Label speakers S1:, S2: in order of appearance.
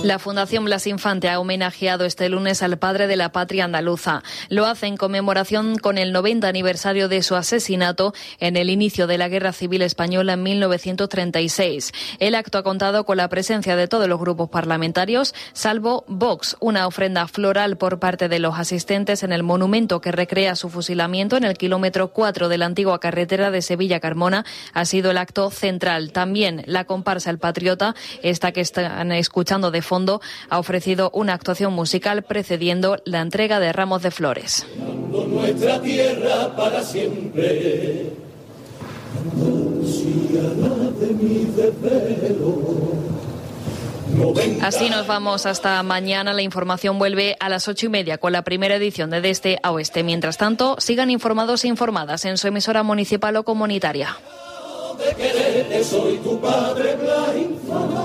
S1: La Fundación Blas Infante ha homenajeado este lunes al padre de la patria andaluza. Lo hace en conmemoración con el 90 aniversario de su asesinato en el inicio de la Guerra Civil Española en 1936. El acto ha contado con la presencia de todos los grupos parlamentarios, salvo Vox. Una ofrenda floral por parte de los asistentes en el monumento que recrea su fusilamiento en el kilómetro 4 de la antigua carretera de Sevilla-Carmona ha sido el acto central. También la comparsa El Patriota, esta que están escuchando de fondo, ha ofrecido una actuación musical precediendo la entrega de ramos de flores.
S2: Nuestra tierra para siempre.
S1: Así nos vamos hasta mañana. La información vuelve a las 8:30 con la primera edición de Este a Oeste. Mientras tanto, sigan informados e informadas en su emisora municipal o comunitaria.
S2: De quererte soy tu padre, Blas Infante.